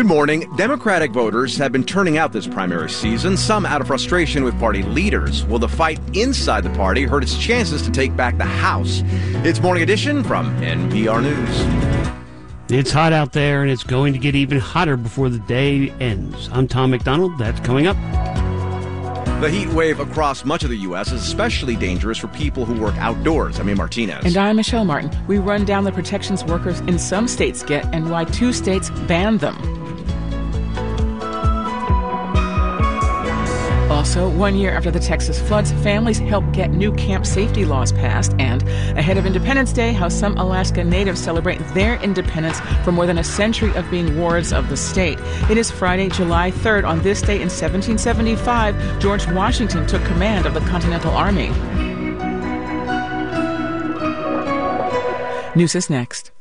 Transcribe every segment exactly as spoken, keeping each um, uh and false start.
Good morning. Democratic voters have been turning out this primary season, some out of frustration with party leaders. Will the fight inside the party hurt its chances to take back the House? It's Morning Edition from N P R News. It's hot out there, and it's going to get even hotter before the day ends. I'm Tom McDonald. That's coming up. The heat wave across much of the U S is especially dangerous for people who work outdoors. I'm Ian Martinez. And I'm Michelle Martin. We run down the protections workers in some states get and why two states ban them. Also, one year after the Texas floods, families helped get new camp safety laws passed. And ahead of Independence Day, how some Alaska Natives celebrate their independence for more than a century of being wards of the state. It is Friday, July third. On this day in seventeen seventy-five, George Washington took command of the Continental Army. News is next.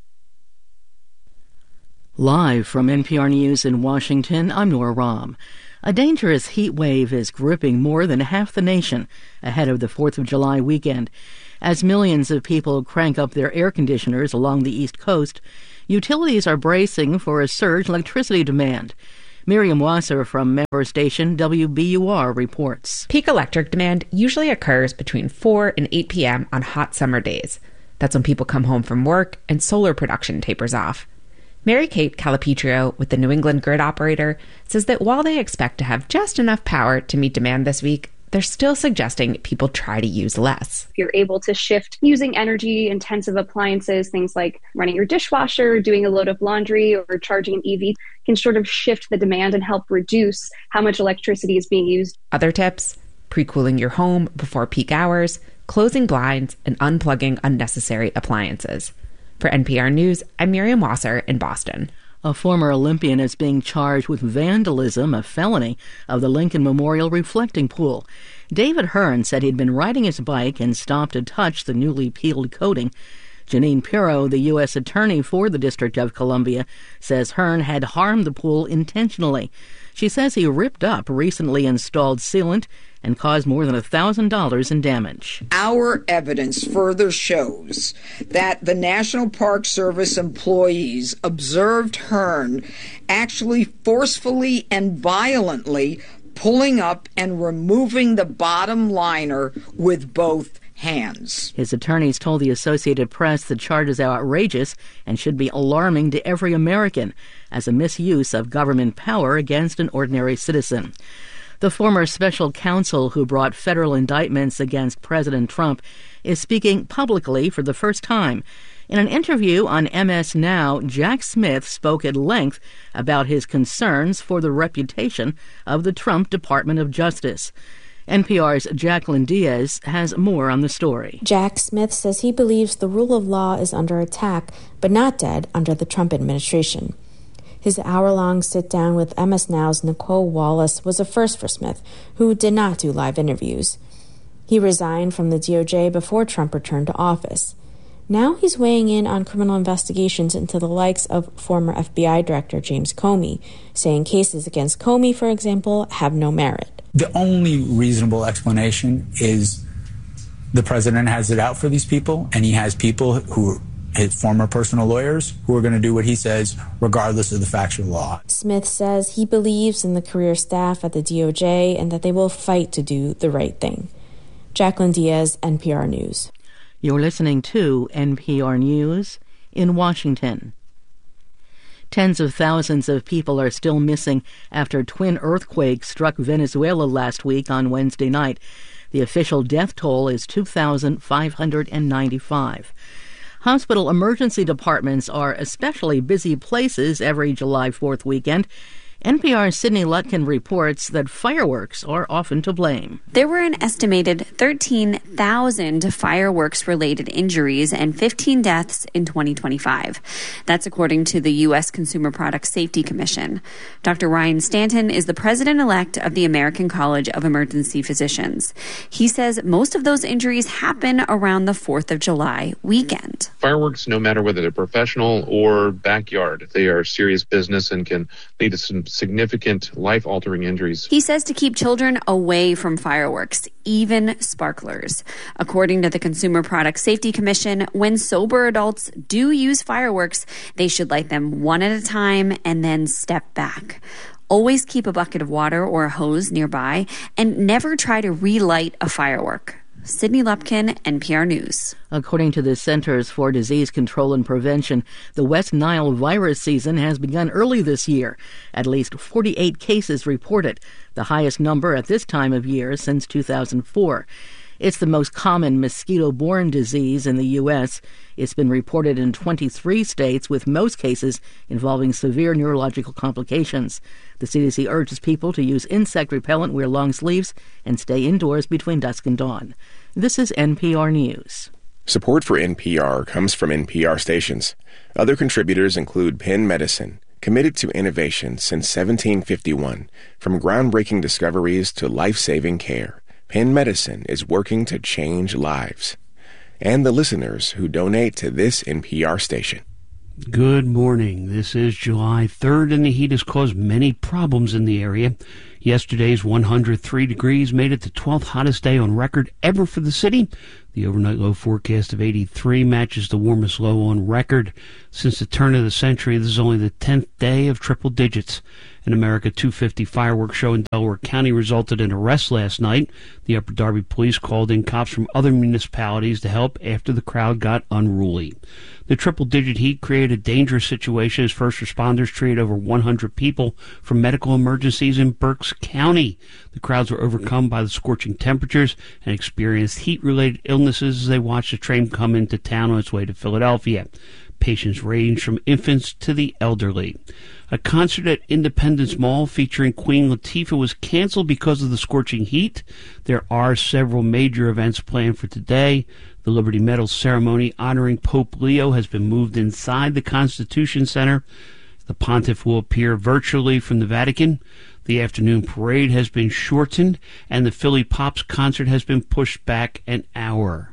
Live from N P R News in Washington, I'm Nora Rahm. A dangerous heat wave is gripping more than half the nation ahead of the fourth of July weekend. As millions of people crank up their air conditioners along the East Coast, utilities are bracing for a surge in electricity demand. Miriam Wasser from member station W B U R reports. Peak electric demand usually occurs between four and eight p.m. on hot summer days. That's when people come home from work and solar production tapers off. Mary-Kate Calipetrio with the New England Grid Operator says that while they expect to have just enough power to meet demand this week, they're still suggesting people try to use less. If you're able to shift using energy-intensive appliances, things like running your dishwasher, doing a load of laundry, or charging an E V, can sort of shift the demand and help reduce how much electricity is being used. Other tips: pre-cooling your home before peak hours, closing blinds, and unplugging unnecessary appliances. For N P R News, I'm Miriam Wasser in Boston. A former Olympian is being charged with vandalism, a felony, of the Lincoln Memorial reflecting pool. David Hearn said he'd been riding his bike and stopped to touch the newly peeled coating. Janine Pirro, the U S attorney for the District of Columbia, says Hearn had harmed the pool intentionally. She says he ripped up recently installed sealant and caused more than one thousand dollars in damage. Our evidence further shows that the National Park Service employees observed Hearn actually forcefully and violently pulling up and removing the bottom liner with both hands. His attorneys told the Associated Press the charges are outrageous and should be alarming to every American as a misuse of government power against an ordinary citizen. The former special counsel who brought federal indictments against President Trump is speaking publicly for the first time. In an interview on M S Now, Jack Smith spoke at length about his concerns for the reputation of the Trump Department of Justice. N P R's Jacqueline Diaz has more on the story. Jack Smith says he believes the rule of law is under attack, but not dead under the Trump administration. His hour-long sit-down with M S Now's Nicole Wallace was a first for Smith, who did not do live interviews. He resigned from the D O J before Trump returned to office. Now he's weighing in on criminal investigations into the likes of former F B I Director James Comey, saying cases against Comey, for example, have no merit. The only reasonable explanation is the president has it out for these people, and he has people who his former personal lawyers who are going to do what he says regardless of the factual law. Smith says he believes in the career staff at the D O J and that they will fight to do the right thing. Jacqueline Diaz, N P R News. You're listening to N P R News in Washington. Tens of thousands of people are still missing after twin earthquakes struck Venezuela last week on Wednesday night. The official death toll is two thousand five hundred ninety-five. Hospital emergency departments are especially busy places every July fourth weekend. N P R's Sydney Lutkin reports that fireworks are often to blame. There were an estimated thirteen thousand fireworks-related injuries and fifteen deaths in twenty twenty-five. That's according to the U S Consumer Product Safety Commission. Doctor Ryan Stanton is the president-elect of the American College of Emergency Physicians. He says most of those injuries happen around the fourth of July weekend. Fireworks, no matter whether they're professional or backyard, they are serious business and can lead to some significant life-altering injuries. He says to keep children away from fireworks, even sparklers. According to the Consumer Product Safety Commission, when sober adults do use fireworks, they should light them one at a time and then step back. Always keep a bucket of water or a hose nearby, and never try to relight a firework. Sydney Lupkin, N P R News. According to the Centers for Disease Control and Prevention, the West Nile virus season has begun early this year. At least forty-eight cases reported, the highest number at this time of year since two thousand four. It's the most common mosquito-borne disease in the U S. It's been reported in twenty-three states, with most cases involving severe neurological complications. The C D C urges people to use insect repellent, wear long sleeves, and stay indoors between dusk and dawn. This is N P R News. Support for N P R comes from N P R stations. Other contributors include Penn Medicine, committed to innovation since seventeen fifty-one, from groundbreaking discoveries to life-saving care. Penn Medicine is working to change lives. And the listeners who donate to this N P R station. Good morning. This is July third, and the heat has caused many problems in the area. Yesterday's one hundred three degrees made it the twelfth hottest day on record ever for the city. The overnight low forecast of eighty-three matches the warmest low on record. Since the turn of the century, this is only the tenth day of triple digits. An America two fifty fireworks show in Delaware County resulted in arrests last night. The Upper Darby police called in cops from other municipalities to help after the crowd got unruly. The triple-digit heat created a dangerous situation as first responders treated over one hundred people from medical emergencies in Berks County. The crowds were overcome by the scorching temperatures and experienced heat-related illnesses as they watched the train come into town on its way to Philadelphia. Patients ranged from infants to the elderly. A concert at Independence Mall featuring Queen Latifah was canceled because of the scorching heat. There are several major events planned for today. The Liberty Medal ceremony honoring Pope Leo has been moved inside the Constitution Center. The pontiff will appear virtually from the Vatican. The afternoon parade has been shortened, and the Philly Pops concert has been pushed back an hour.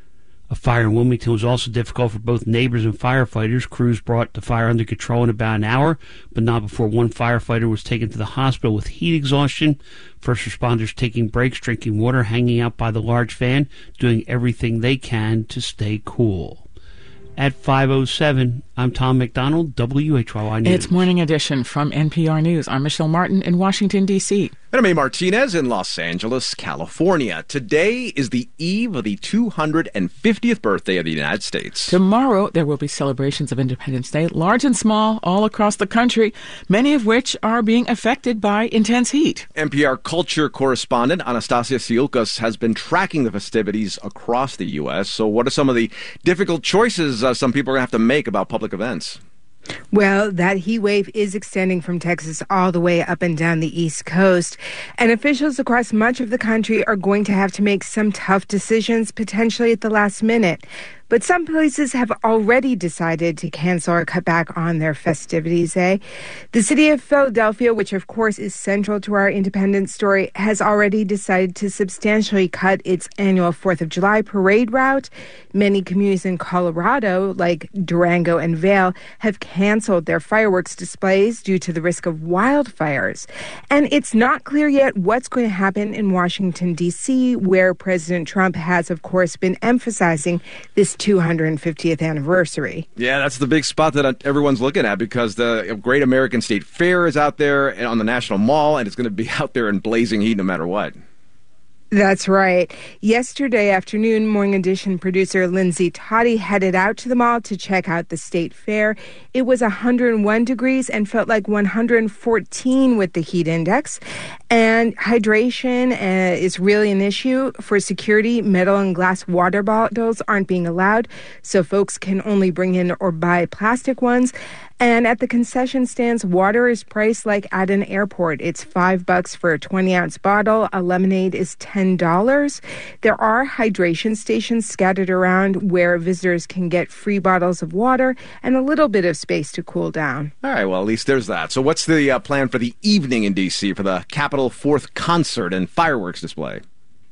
A fire in Wilmington was also difficult for both neighbors and firefighters. Crews brought the fire under control in about an hour, but not before one firefighter was taken to the hospital with heat exhaustion. First responders taking breaks, drinking water, hanging out by the large fan, doing everything they can to stay cool. At five oh seven, I'm Tom McDonald, W H Y Y News. It's Morning Edition from N P R News. I'm Michelle Martin in Washington, D C And I'm A. Martinez in Los Angeles, California. Today is the eve of the two hundred fiftieth birthday of the United States. Tomorrow, there will be celebrations of Independence Day, large and small, all across the country, many of which are being affected by intense heat. N P R culture correspondent Anastasia Siulkas has been tracking the festivities across the U S. So what are some of the difficult choices uh, some people are going to have to make about public events? Well, that heat wave is extending from Texas all the way up and down the East Coast. And officials across much of the country are going to have to make some tough decisions, potentially at the last minute. But some places have already decided to cancel or cut back on their festivities day. The city of Philadelphia, which of course is central to our independence story, has already decided to substantially cut its annual fourth of July parade route. Many communities in Colorado, like Durango and Vail, have canceled their fireworks displays due to the risk of wildfires. And it's not clear yet what's going to happen in Washington, D C, where President Trump has, of course, been emphasizing this two hundred fiftieth anniversary. Yeah, that's the big spot that everyone's looking at, because the Great American State Fair is out there and on the National Mall, and it's going to be out there in blazing heat no matter what. That's right. Yesterday afternoon, Morning Edition producer Lindsay Toddy headed out to the mall to check out the state fair. It was one hundred one degrees and felt like one hundred fourteen with the heat index. And hydration uh, is really an issue. For security, metal and glass water bottles aren't being allowed, so folks can only bring in or buy plastic ones. And at the concession stands, water is priced like at an airport. It's five bucks for a twenty-ounce bottle. A lemonade is ten dollars. There are hydration stations scattered around where visitors can get free bottles of water and a little bit of space to cool down. All right, well, at least there's that. So what's the uh, plan for the evening in D C for the Capitol fourth concert and fireworks display?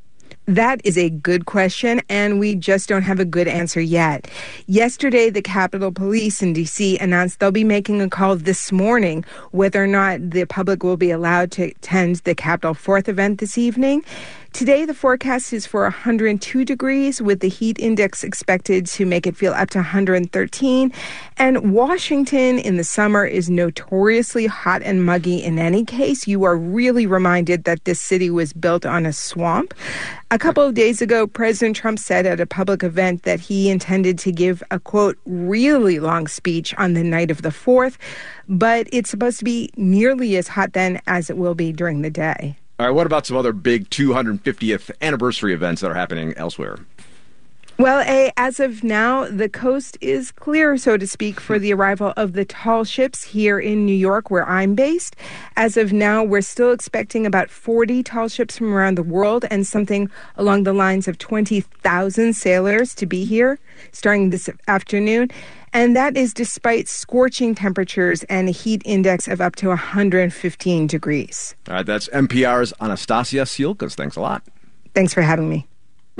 That is a good question, and we just don't have a good answer yet. Yesterday, the Capitol Police in D C announced they'll be making a call this morning whether or not the public will be allowed to attend the Capitol fourth event this evening. Today, the forecast is for one hundred two degrees, with the heat index expected to make it feel up to one hundred thirteen. And Washington in the summer is notoriously hot and muggy in any case. You are really reminded that this city was built on a swamp. A couple of days ago, President Trump said at a public event that he intended to give a, quote, really long speech on the night of the fourth, but it's supposed to be nearly as hot then as it will be during the day. All right, what about some other big two hundred fiftieth anniversary events that are happening elsewhere? Well, A, as of now, the coast is clear, so to speak, for the arrival of the tall ships here in New York, where I'm based. As of now, we're still expecting about forty tall ships from around the world and something along the lines of twenty thousand sailors to be here starting this afternoon. And that is despite scorching temperatures and a heat index of up to one hundred fifteen degrees. All right, that's N P R's Anastasia Siolkas. Thanks a lot. Thanks for having me.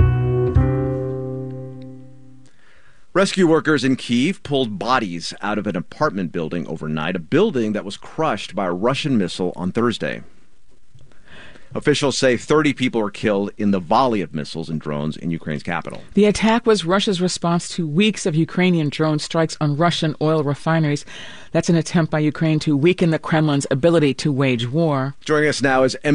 Rescue workers in Kyiv pulled bodies out of an apartment building overnight, a building that was crushed by a Russian missile on Thursday. Officials say thirty people were killed in the volley of missiles and drones in Ukraine's capital. The attack was Russia's response to weeks of Ukrainian drone strikes on Russian oil refineries. That's an attempt by Ukraine to weaken the Kremlin's ability to wage war. Joining us now is